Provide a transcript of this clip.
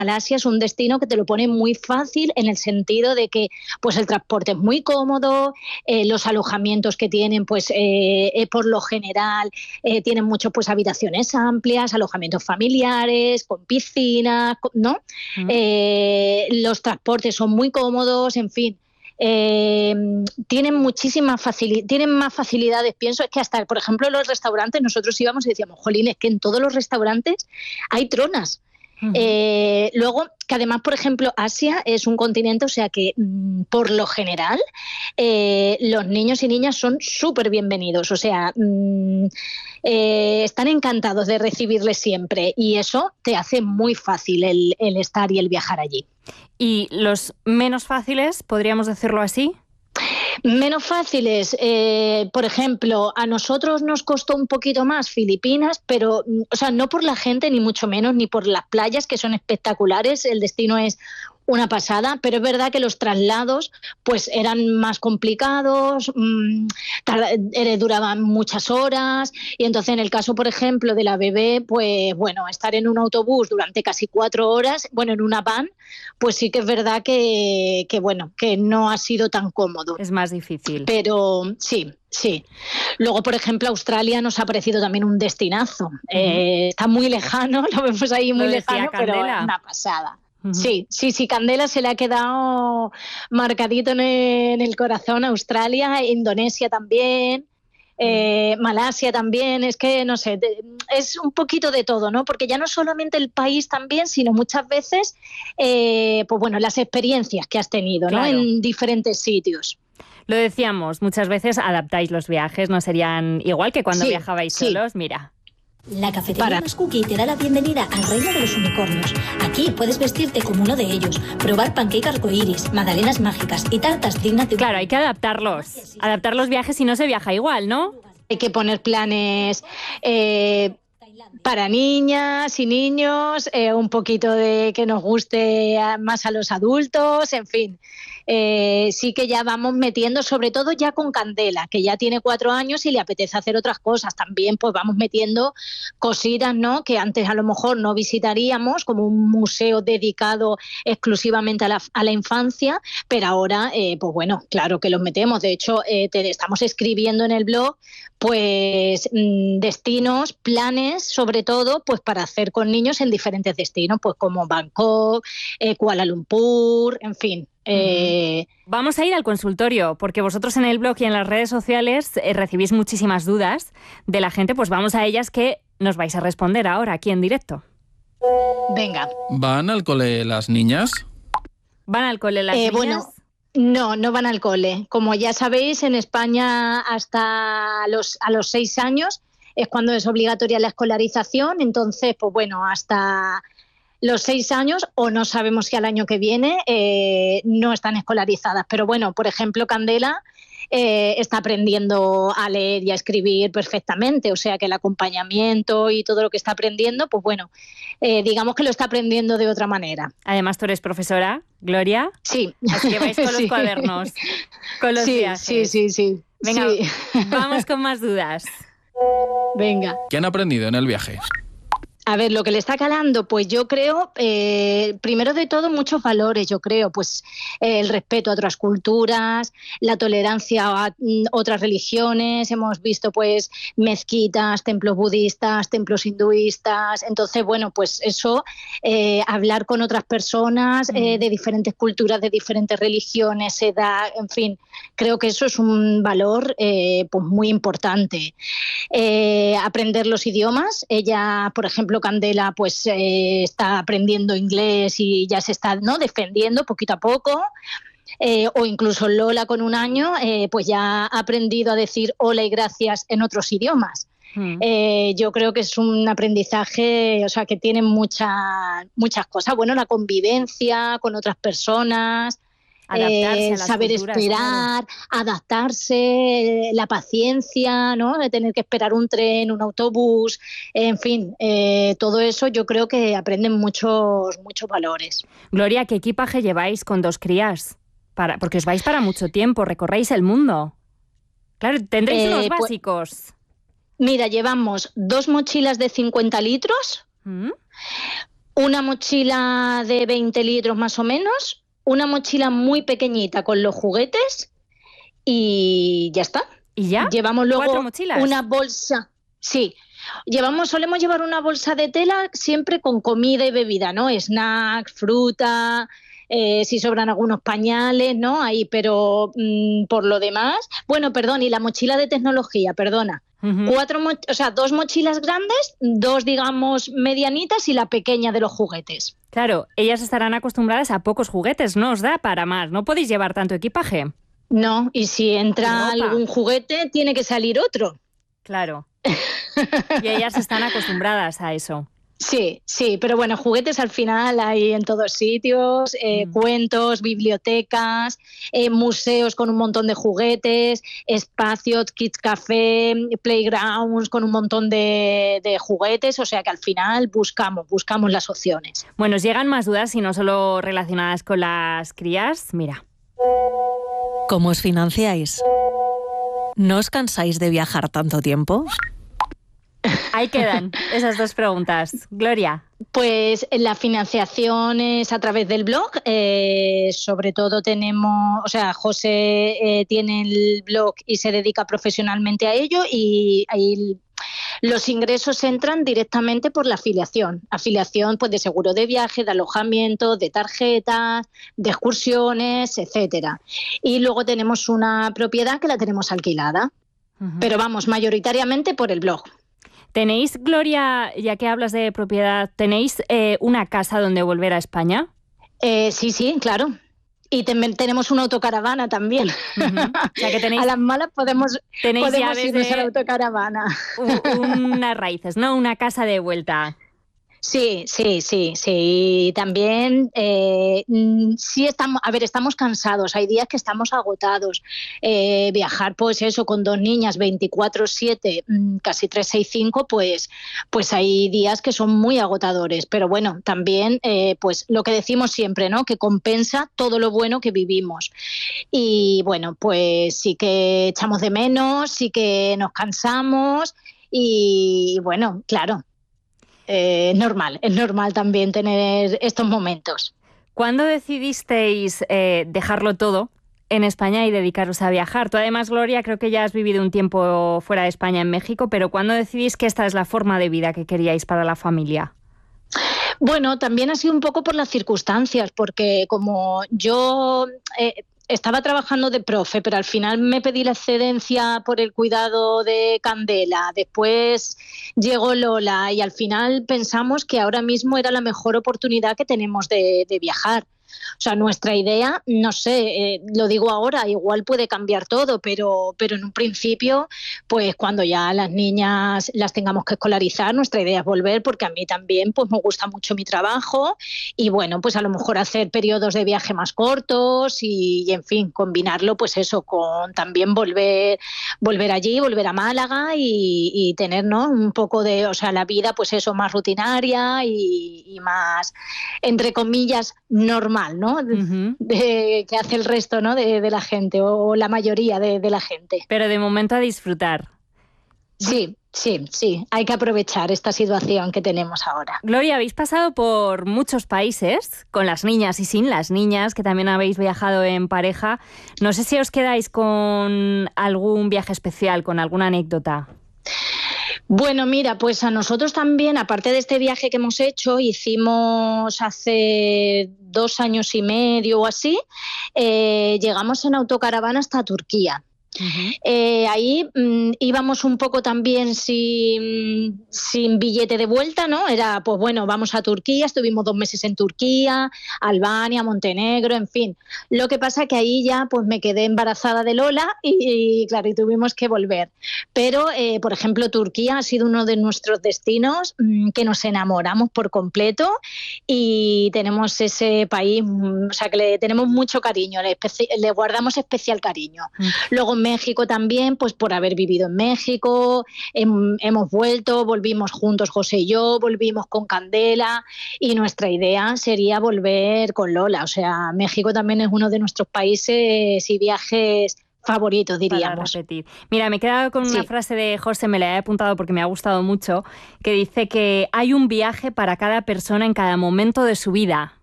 Malasia es un destino que te lo pone muy fácil en el sentido de que pues el transporte es muy cómodo, los alojamientos que tienen pues por lo general tienen muchas pues habitaciones amplias, alojamientos familiares, con piscinas, ¿no? Los transportes son muy cómodos, en fin. Tienen más facilidades, pienso, es que hasta, por ejemplo, en los restaurantes nosotros íbamos y decíamos, jolín, es que en todos los restaurantes hay tronas. Luego, que además, por ejemplo, Asia es un continente, o sea que por lo general los niños y niñas son súper bienvenidos, o sea, están encantados de recibirles siempre y eso te hace muy fácil el estar y el viajar allí. ¿Y los menos fáciles, podríamos decirlo así? Menos fáciles, por ejemplo, a nosotros nos costó un poquito más Filipinas, pero, o sea, no por la gente ni mucho menos, ni por las playas que son espectaculares, el destino es una pasada, pero es verdad que los traslados pues eran más complicados, duraban muchas horas y entonces en el caso, por ejemplo, de la bebé, pues bueno, estar en un autobús durante casi 4 horas, bueno, en una van, pues sí que es verdad que bueno, que no ha sido tan cómodo. Es más difícil. Pero sí. Sí. Luego, por ejemplo, Australia nos ha parecido también un destinazo. Está muy lejano, lo vemos ahí muy lejano, pero es una pasada. Sí, Candela se le ha quedado marcadito en el corazón. Australia, Indonesia también, Malasia también, es que no sé, es un poquito de todo, ¿no? Porque ya no solamente el país también, sino muchas veces, pues bueno, las experiencias que has tenido, claro, ¿no? En diferentes sitios. Lo decíamos, muchas veces adaptáis los viajes, no serían igual que cuando viajabais solos, mira. La cafetería Más Cookie te da la bienvenida al reino de los unicornios. Aquí puedes vestirte como uno de ellos, probar pancake arcoíris, magdalenas mágicas y tartas dignas de... Claro, hay que adaptarlos. Adaptar los viajes si no se viaja igual, ¿no? Hay que poner planes para niñas y niños, un poquito de que nos guste más a los adultos, en fin. Sí que ya vamos metiendo, sobre todo ya con Candela, que ya tiene 4 años y le apetece hacer otras cosas. También pues vamos metiendo cositas, ¿no?, que antes a lo mejor no visitaríamos, como un museo dedicado exclusivamente a la infancia, pero ahora, pues bueno, claro que los metemos. De hecho, estamos escribiendo en el blog pues destinos, planes, sobre todo, pues para hacer con niños en diferentes destinos, pues como Bangkok, Kuala Lumpur, en fin. Vamos a ir al consultorio, porque vosotros en el blog y en las redes sociales recibís muchísimas dudas de la gente, pues vamos a ellas que nos vais a responder ahora, aquí en directo. Venga. ¿Van al cole las niñas? ¿Van al cole las niñas? Bueno, no van al cole. Como ya sabéis, en España hasta a los 6 años es cuando es obligatoria la escolarización, entonces, pues bueno, hasta los 6 años, o no sabemos si al año que viene no están escolarizadas. Pero bueno, por ejemplo, Candela está aprendiendo a leer y a escribir perfectamente, o sea que el acompañamiento y todo lo que está aprendiendo, pues bueno, digamos que lo está aprendiendo de otra manera. Además, tú eres profesora, Gloria. Sí. Así que vais con los cuadernos, con los viajes. Sí. Venga, vamos con más dudas. Venga. ¿Qué han aprendido en el viaje? A ver, lo que le está calando, pues yo creo, primero de todo, muchos valores, yo creo, pues el respeto a otras culturas, la tolerancia a otras religiones, hemos visto pues mezquitas, templos budistas, templos hinduistas, entonces, bueno, pues eso, hablar con otras personas de diferentes culturas, de diferentes religiones, edad, en fin, creo que eso es un valor pues muy importante. Aprender los idiomas, ella, por ejemplo, Candela pues está aprendiendo inglés y ya se está, ¿no?, defendiendo poquito a poco, o incluso Lola con 1 año pues ya ha aprendido a decir hola y gracias en otros idiomas. Yo creo que es un aprendizaje, o sea, que tiene muchas cosas. Bueno, la convivencia con otras personas, adaptarse a las saber culturas, esperar, claro. Adaptarse, la paciencia, ¿no?, de tener que esperar un tren, un autobús, en fin, todo eso yo creo que aprenden muchos valores. Gloria, ¿qué equipaje lleváis con 2 crías? Porque os vais para mucho tiempo, recorréis el mundo. Claro, tendréis unos básicos. Mira, llevamos 2 mochilas de 50 litros, una mochila de 20 litros más o menos, una mochila muy pequeñita con los juguetes y ya está. ¿Y ya? Llevamos luego 4 mochilas. una bolsa. Sí, solemos llevar una bolsa de tela siempre con comida y bebida, ¿no? Snacks, fruta, si sobran algunos pañales, ¿no? Ahí, pero por lo demás... Bueno, perdón, y la mochila de tecnología, perdona. Uh-huh. 2 mochilas grandes, 2, digamos, medianitas y la pequeña de los juguetes. Claro, ellas estarán acostumbradas a pocos juguetes, no os da para más, no podéis llevar tanto equipaje. No, y si entra algún juguete, tiene que salir otro. Claro. Y ellas están acostumbradas a eso. Sí, pero bueno, juguetes al final hay en todos sitios, cuentos, bibliotecas, museos con un montón de juguetes, espacios, kids café, playgrounds con un montón de juguetes, o sea que al final buscamos las opciones. Bueno, os llegan más dudas y no solo relacionadas con las crías. Mira. ¿Cómo os financiáis? ¿No os cansáis de viajar tanto tiempo? Ahí quedan esas 2 preguntas. Gloria. Pues la financiación es a través del blog, sobre todo José tiene el blog y se dedica profesionalmente a ello y los ingresos entran directamente por la afiliación pues de seguro de viaje, de alojamiento, de tarjetas, de excursiones, etcétera. Y luego tenemos una propiedad que la tenemos alquilada, pero vamos, mayoritariamente por el blog. ¿Tenéis, Gloria, ya que hablas de propiedad, tenéis una casa donde volver a España? Sí, claro. Y tenemos una autocaravana también. Uh-huh. O sea que tenéis, a las malas podemos irnos a la autocaravana. Unas raíces, ¿no? Una casa de vuelta. Sí. También sí estamos cansados, hay días que estamos agotados. Viajar, pues eso, con 2 niñas 24/7, casi 365, pues hay días que son muy agotadores. Pero bueno, también pues lo que decimos siempre, ¿no? Que compensa todo lo bueno que vivimos. Y bueno, pues sí que echamos de menos, sí que nos cansamos y bueno, claro. Es normal también tener estos momentos. ¿Cuándo decidisteis dejarlo todo en España y dedicaros a viajar? Tú además, Gloria, creo que ya has vivido un tiempo fuera de España, en México, pero ¿cuándo decidís que esta es la forma de vida que queríais para la familia? Bueno, también ha sido un poco por las circunstancias, porque como yo... estaba trabajando de profe, pero al final me pedí la excedencia por el cuidado de Candela. Después llegó Lola y al final pensamos que ahora mismo era la mejor oportunidad que tenemos de viajar. O sea, nuestra idea, no sé, lo digo ahora, igual puede cambiar todo, pero en un principio, pues cuando ya las niñas las tengamos que escolarizar, nuestra idea es volver, porque a mí también pues me gusta mucho mi trabajo y bueno, pues a lo mejor hacer periodos de viaje más cortos y en fin, combinarlo pues eso con también volver allí, volver a Málaga y tener, ¿no? Un poco de, o sea, la vida pues eso, más rutinaria y más, entre comillas, normal, ¿no? Uh-huh. Que hace el resto, ¿no? de la gente o la mayoría de la gente. Pero de momento a disfrutar. Sí, hay que aprovechar esta situación que tenemos ahora. Gloria, habéis pasado por muchos países, con las niñas y sin las niñas, que también habéis viajado en pareja. No sé si os quedáis con algún viaje especial, con alguna anécdota. Bueno, mira, pues a nosotros también, aparte de este viaje que hemos hecho, hicimos hace 2 años y medio o así, llegamos en autocaravana hasta Turquía. Uh-huh. Ahí íbamos un poco también sin billete de vuelta, ¿no? Era, pues bueno, vamos a Turquía, estuvimos 2 meses en Turquía, Albania, Montenegro, en fin. Lo que pasa que ahí ya pues me quedé embarazada de Lola y claro, y tuvimos que volver. Pero, por ejemplo, Turquía ha sido uno de nuestros destinos que nos enamoramos por completo y tenemos ese país, o sea, que le tenemos mucho cariño, le guardamos especial cariño. Luego México también, pues por haber vivido en México, volvimos juntos José y yo, volvimos con Candela y nuestra idea sería volver con Lola. O sea, México también es uno de nuestros países y viajes favorito, diríamos. Para repetir. Mira, me he quedado con una frase de José, me la he apuntado porque me ha gustado mucho, que dice que hay un viaje para cada persona en cada momento de su vida.